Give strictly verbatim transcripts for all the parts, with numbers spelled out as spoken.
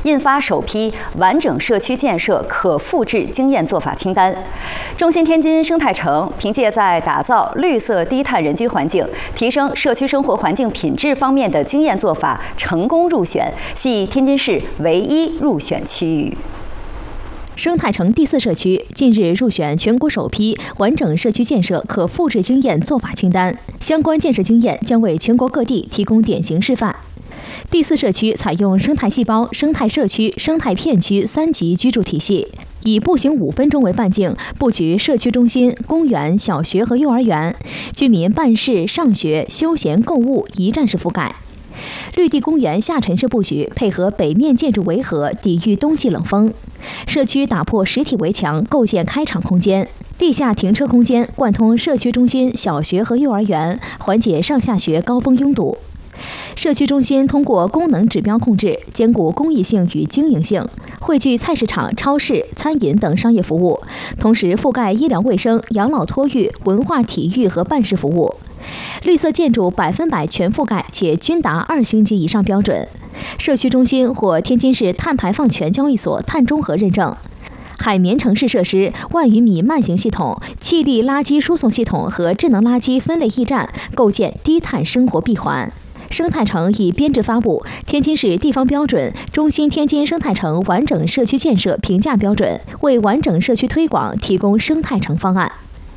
印发首批完整社区建设可复制经验做法清单。中心天津生态城凭借在打造绿色低碳人居环境、提升社区生活环境品质方面的经验做法，成功入选，系天津市唯一入选区域。 生态城第四社区近日入选全国首批完整社区建设可复制经验做法清单，相关建设经验将为全国各地提供典型示范。第四社区采用生态细胞、生态社区、生态片区三级居住体系，以步行五分钟为半径，布局社区中心、公园、小学和幼儿园，居民办事、上学、休闲、购物一站式覆盖。 绿地公园下沉式布局配合北面建筑围合，抵御冬季冷风。社区打破实体围墙，构建开场空间。地下停车空间贯通社区中心、小学和幼儿园，缓解上下学高峰拥堵。社区中心通过功能指标控制，兼顾公益性与经营性，汇聚菜市场、超市、餐饮等商业服务，同时覆盖医疗卫生、养老托育、文化体育和办事服务。 绿色建筑百分百全覆盖，且均达二星级以上标准。社区中心获天津市碳排放权交易所碳中和认证。海绵城市设施万余米慢行系统、气力垃圾输送系统和智能垃圾分类驿站，构建低碳生活闭环。生态城已编制发布《天津市地方标准中心天津生态城完整社区建设评价标准》，为完整社区推广提供生态城方案。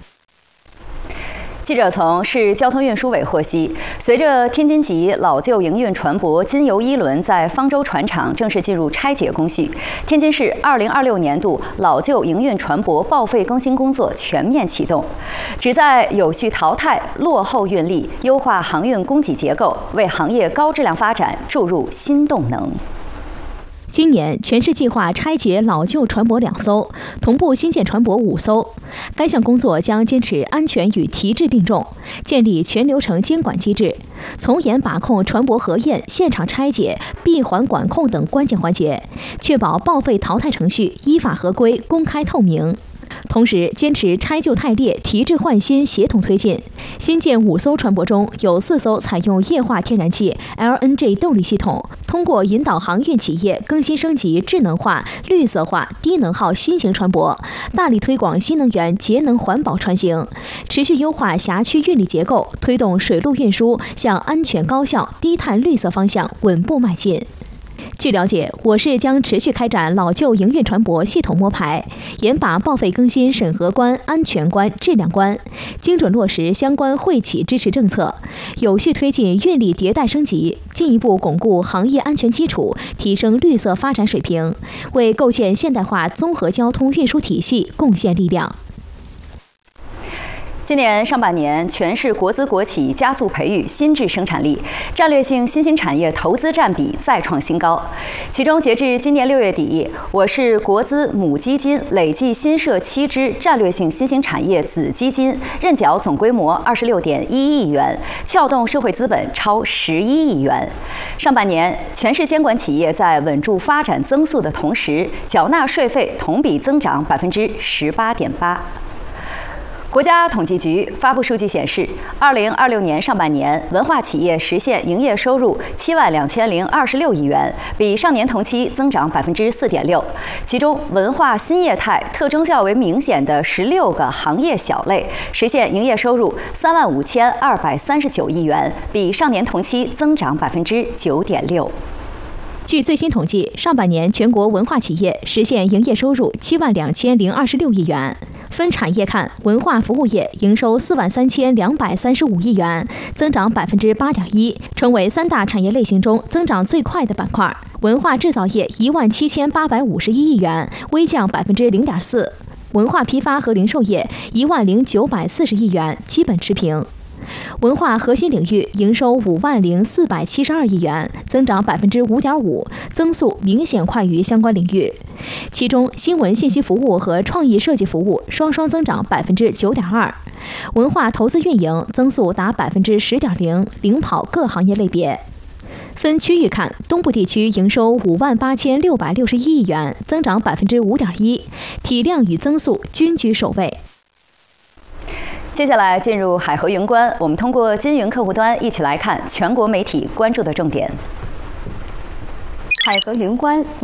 记者从市交通运输委获悉，随着天津籍老旧营运船舶金油一轮在方舟船厂正式进入拆解工序，天津市二零二六年度老旧营运船舶报废更新工作全面启动，旨在有序淘汰落后运力，优化航运供给结构，为行业高质量发展注入新动能。 今年全市计划拆解老旧船舶两艘，同步新建船舶五艘。该项工作将坚持安全与提质并重，建立全流程监管机制，从严把控船舶核验、现场拆解、闭环管控等关键环节，确保报废淘汰程序依法合规、公开透明。 同时，坚持拆旧汰劣、提质换新协同推进。新建五艘船舶中有四艘采用液化天然气 L N G 动力系统，通过引导航运企业更新升级智能化、绿色化、低能耗新型船舶，大力推广新能源、节能环保船型，持续优化辖区运力结构，推动水陆运输向安全高效、低碳绿色方向稳步迈进。 据了解，我市将持续开展老旧营运船舶系统摸排，严把报废更新审核关、安全关、质量关，精准落实相关惠企支持政策，有序推进运力迭代升级，进一步巩固行业安全基础，提升绿色发展水平，为构建现代化综合交通运输体系贡献力量。 今年上半年，全市国资国企加速培育新质生产力，战略性新兴产业投资占比再创新高。其中，截至今年六月底，我市国资母基金累计新设七支战略性新兴产业子基金，认缴总规模二十六点一亿元，撬动社会资本超十一亿元。上半年，全市监管企业在稳住发展增速的同时，缴纳税费同比增长百分之十八点八。 国家统计局发布数据显示，二零二六年上半年，文化企业实现营业收入七万两千零二十六亿元，比上年同期增长百分之四点六。其中，文化新业态特征较为明显的十六个行业小类实现营业收入三万五千二百三十九亿元，比上年同期增长百分之九点六。 据最新统计，上半年全国文化企业实现营业收入七万两千零二十六亿元。分产业看，文化服务业营收四万三千两百三十五亿元，增长百分之八点一，成为三大产业类型中增长最快的板块。文化制造业一万七千八百五十一亿元，微降百分之零点四。文化批发和零售业一万零九百四十亿元，基本持平。 文化核心领域营收五万零四百七十二亿元，增长百分之五点五，增速明显快于相关领域。其中，新闻信息服务和创意设计服务双双增长百分之九点二，文化投资运营增速达百分之十点零，领跑各行业类别。分区域看，东部地区营收五万八千六百六十一亿元，增长百分之五点一，体量与增速均居首位。 接下来进入海河云观，我们通过金云客户端一起来看全国媒体关注的重点。 海河云观